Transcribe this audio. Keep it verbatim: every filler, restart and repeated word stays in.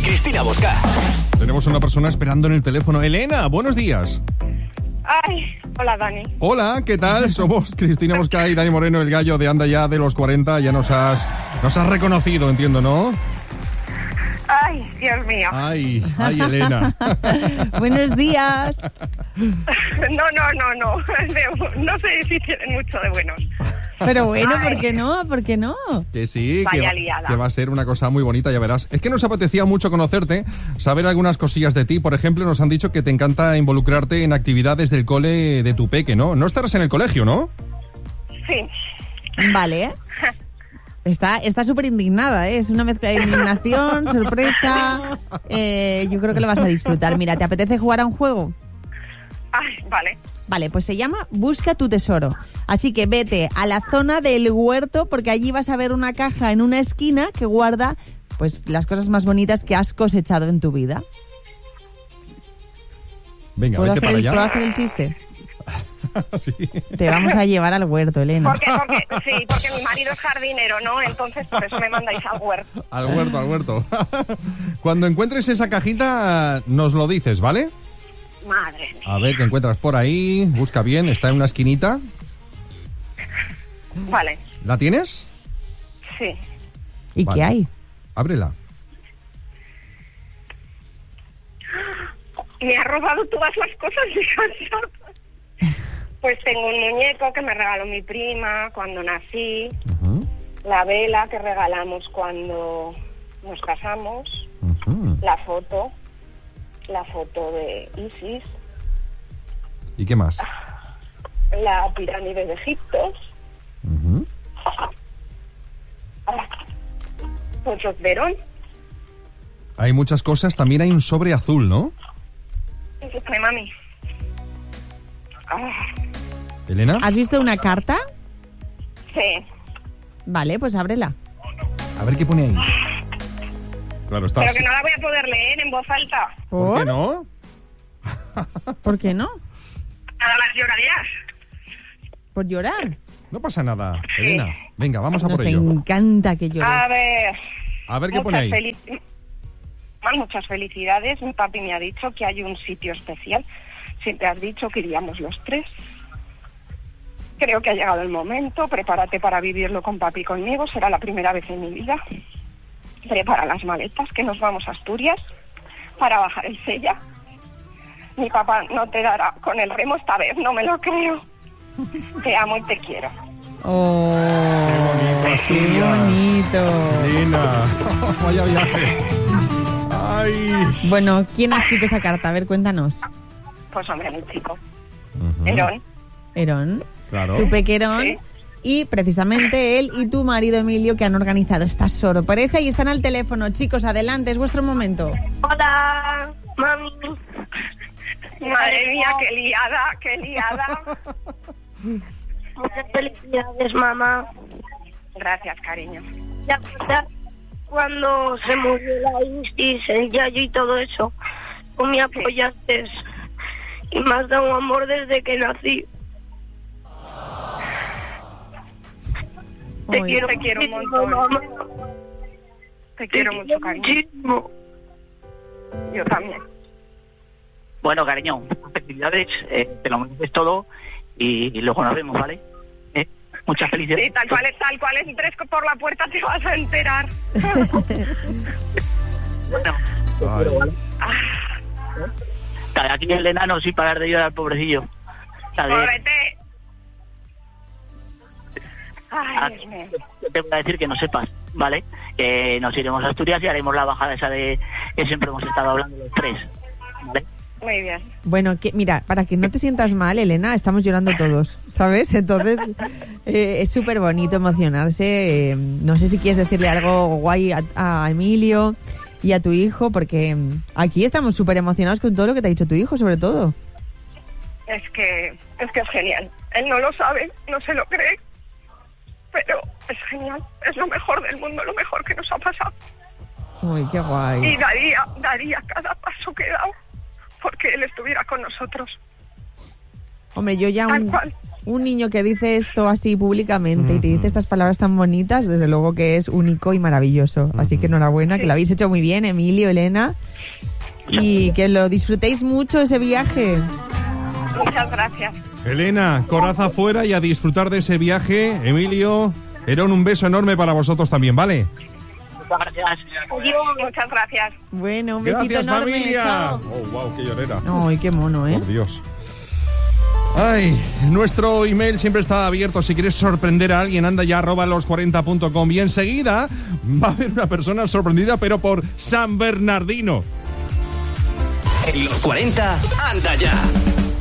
Cristina Bosca. Tenemos una persona esperando en el teléfono. Elena, buenos días. Ay, hola Dani. Hola, ¿qué tal? Somos Cristina Bosca y Dani Moreno, el gallo de Anda Ya de los cuarenta. Ya nos has, nos has reconocido, entiendo, ¿no? Ay, Dios mío. Ay, ay, Elena. Buenos días. No, no, no, no. No sé si tienen mucho de buenos. Pero bueno, Ay. ¿por qué no? ¿Por qué no? Que sí, que, Vaya va- liada. que va a ser una cosa muy bonita, ya verás. Es que nos apetecía mucho conocerte, saber algunas cosillas de ti. Por ejemplo, nos han dicho que te encanta involucrarte en actividades del cole de tu peque, ¿no? No estarás en el colegio, ¿no? Sí. Vale. Está está súper indignada, ¿eh? Es una mezcla de indignación, sorpresa. Eh, yo creo que lo vas a disfrutar. Mira, ¿te apetece jugar a un juego? Ay, vale. Vale, pues se llama Busca tu tesoro. Así que vete a la zona del huerto porque allí vas a ver una caja en una esquina que guarda pues las cosas más bonitas que has cosechado en tu vida. Venga, ¿Puedo vete hacer, para el, ¿Puedo allá. hacer el chiste? Sí. Te vamos a llevar al huerto, Elena. Porque, porque, sí, porque mi marido es jardinero, ¿no? Entonces por eso me mandáis al huerto. Al huerto, al huerto. Cuando encuentres esa cajita, nos lo dices, ¿vale? Madre mía. A ver qué encuentras por ahí. Busca bien, está en una esquinita. Vale, ¿La tienes? sí. ¿Y Vale. qué hay? Ábrela. Me ha robado todas las cosas de casa. Pues tengo un muñeco que me regaló mi prima cuando nací. Ujú, La vela que regalamos cuando nos casamos. ujú. La foto. La foto de Isis. ¿Y qué más? La pirámide de Egipto. Ujú. Fotos Verón. Hay muchas cosas. También hay un sobre azul, ¿no? Ay, mami. Ah, ¿Elena? ¿Has visto una carta? sí. Vale, pues ábrela. A ver qué pone ahí. Claro, está Pero así. que no la voy a poder leer en voz alta. ¿Por qué no? ¿Por qué no? Nada más llorarías. ¿Por llorar? No pasa nada, Elena. Venga, vamos a Nos por ello. encanta que llores. A ver. A ver qué pone ahí. Muchas, felici- muchas felicidades. Mi papi me ha dicho que hay un sitio especial. Siempre has dicho que iríamos los tres. Creo que ha llegado el momento. Prepárate para vivirlo con papi y conmigo. Será la primera vez en mi vida. Prepara las maletas, que nos vamos a Asturias para bajar el Sella. Mi papá no te dará con el remo esta vez, no me lo creo. Te amo y te quiero. Oh, Qué bonito, qué Asturias. bonito. Elena, vaya viaje. Ay. Bueno, ¿quién ha escrito esa carta? A ver, cuéntanos. Pues hombre, mi chico. Ujú. Herón. Herón, Claro. tu pequerón. Sí. Y precisamente él y tu marido Emilio que han organizado esta sorpresa y están al teléfono. Chicos, adelante, es vuestro momento. Hola, mami. Madre mía, qué liada, qué liada. Muchas felicidades, mamá. Gracias, cariño. ¿Te acuerdas cuando se murió la Isis, el Yayo y todo eso? Tú me apoyaste y me has dado amor desde que nací. Te Ay. quiero, Te quiero un muchísimo, montón. mamá. Te quiero mucho, cariño. muchísimo. Yo también. Bueno, cariño, felicidades, eh, te lo mereces todo y, y luego nos vemos, ¿vale? Eh, muchas felicidades. Sí, tal cual es, tal cual es. Entres por la puerta, te vas a enterar. Bueno, Ay. cada aquí el enano sin parar de llorar, pobrecillo. ¿Sabes? Córrete. Ah, Ay, Dios mío. Yo te voy a decir que no sepas, ¿vale? Que nos iremos a Asturias y haremos la bajada esa de que siempre hemos estado hablando los tres, ¿vale? Muy bien. Bueno, que mira, para que no te sientas mal, Elena, estamos llorando todos, ¿sabes? Entonces, eh, es súper bonito emocionarse. Eh, no sé si quieres decirle algo guay a, a Emilio y a tu hijo, porque mm, aquí estamos súper emocionados con todo lo que te ha dicho tu hijo, sobre todo. Es que, es que es genial. Él no lo sabe, no se lo cree. Pero es genial. Es lo mejor del mundo, lo mejor que nos ha pasado. Uy, qué guay. Y daría, daría cada paso que he dado porque él estuviera con nosotros. Hombre, yo ya Tal un, cual. un niño que dice esto así públicamente y te dice estas palabras tan bonitas, desde luego que es único y maravilloso. Así que enhorabuena, que lo habéis hecho muy bien, Emilio, Elena, y que lo disfrutéis mucho ese viaje. Muchas gracias. Elena, coraza afuera y a disfrutar de ese viaje. Emilio, Herón, un beso enorme para vosotros también, ¿vale? Muchas gracias. Adiós. Muchas gracias. Bueno, un besito Gracias, enorme. familia. Chao. Oh, wow, qué llorera. Ay, qué mono, ¿eh? Por Dios. Ay, nuestro email siempre está abierto. Si quieres sorprender a alguien, anda ya arroba los cuarenta punto com y enseguida va a haber una persona sorprendida, pero por San Bernardino. En los cuarenta, anda ya.